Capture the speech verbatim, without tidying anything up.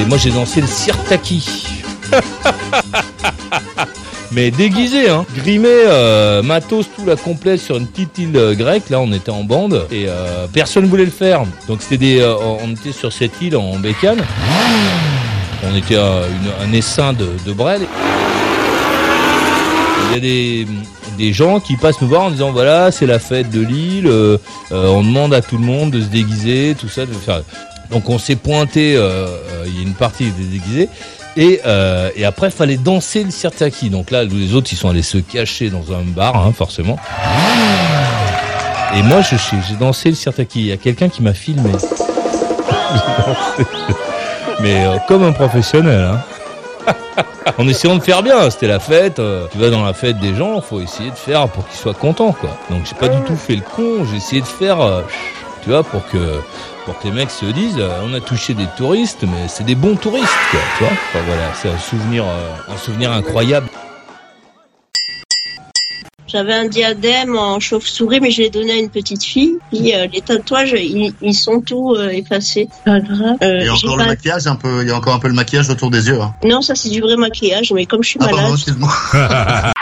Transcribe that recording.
Et moi j'ai dansé le sirtaki. Mais déguisé, hein, grimé, euh, matos, tout la complète sur une petite île euh, grecque. Là, on était en bande et euh, personne voulait le faire. Donc c'était des, euh, on était sur cette île en bécane. On était à une, un essaim de, de Brel. Il y a des, des gens qui passent nous voir en disant voilà, c'est la fête de l'île. Euh, euh, on demande à tout le monde de se déguiser, tout ça, de faire. Donc on s'est pointé. Euh, euh, il y a une partie des déguisés. Et, euh, et après, il fallait danser le sirtaki. Donc là, les autres, ils sont allés se cacher dans un bar, hein, forcément. Et moi, je, j'ai dansé le sirtaki. Il y a quelqu'un qui m'a filmé. Mais euh, comme un professionnel, hein. En essayant de faire bien, c'était la fête. Euh, tu vas dans la fête des gens, faut essayer de faire pour qu'ils soient contents, quoi. Donc j'ai pas du tout fait le con. J'ai essayé de faire, euh, tu vois, pour que... pour que les mecs se disent, euh, on a touché des touristes, mais c'est des bons touristes, quoi, tu vois. Enfin, voilà, c'est un souvenir, euh, un souvenir incroyable. J'avais un diadème en chauve-souris, mais je l'ai donné à une petite fille. Puis euh, les tatouages, ils, ils sont tous euh, effacés. Pas grave. Euh, il y a encore le pas... maquillage, un peu. Il y a encore un peu le maquillage autour des yeux. Hein. Non, ça c'est du vrai maquillage, mais comme je suis ah, malade. Pardon, excuse-moi.